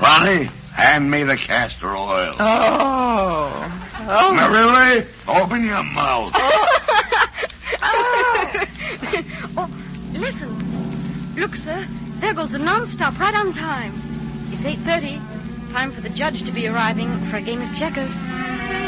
Bonnie, hand me the castor oil. Oh. Now, really? Open your mouth. Oh, listen. Look, sir. There goes the non-stop right on time. It's 8:30. Time for the judge to be arriving for a game of checkers.